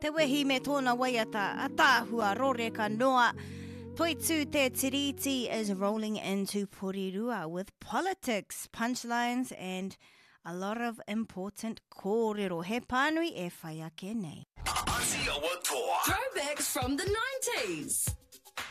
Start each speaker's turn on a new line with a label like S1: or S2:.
S1: Te wehi me tōna waiata, a tāhua roreka noa. Toitū te tiriti is rolling into Porirua with politics, punchlines, and a lot of important kōrero. He pānui e whai ake nei.
S2: Throwbacks from the 90s.